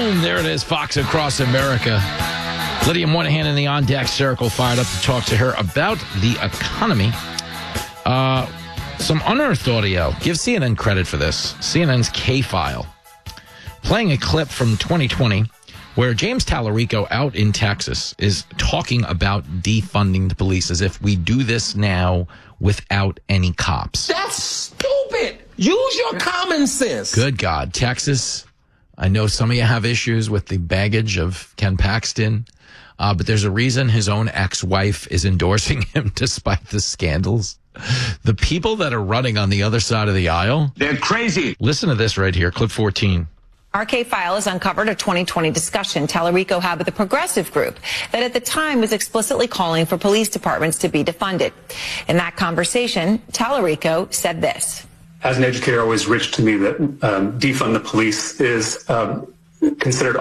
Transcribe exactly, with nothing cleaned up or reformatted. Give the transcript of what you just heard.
Boom! There it is, Fox Across America. Lydia Moynihan in the on-deck circle fired up to talk to her about the economy. Uh, some unearthed audio. Give C N N credit for this. C N N's K-File. Playing a clip from twenty twenty where James Tallarico out in Texas is talking about defunding the police as if we do this now without any cops. That's stupid. Use your common sense. Good God. Texas, I know some of you have issues with the baggage of Ken Paxton, uh, but there's a reason his own ex-wife is endorsing him despite the scandals. The people that are running on the other side of the aisle, they're crazy. Listen to this right here, clip fourteen. Our K-File has uncovered a twenty twenty discussion Tallarico had with a progressive group that at the time was explicitly calling for police departments to be defunded. In that conversation, Tallarico said this. As an educator, always rich to me that um, defund the police is um, considered